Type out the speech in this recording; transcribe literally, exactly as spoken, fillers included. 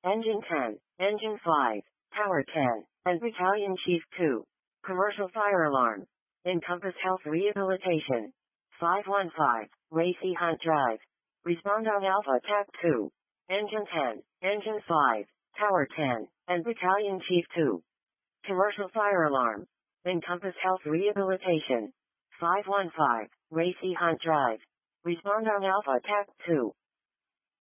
Engine ten, Engine five, Tower ten, and Battalion Chief two. Commercial fire alarm. Encompass Health Rehabilitation. five one five, Ray C. Hunt Drive. Respond on Alpha T A C two. Engine ten, Engine five, Tower ten, and Battalion Chief two. Commercial fire alarm. Encompass Health Rehabilitation. five one five, Ray C. Hunt Drive. Respond on Alpha T A C two.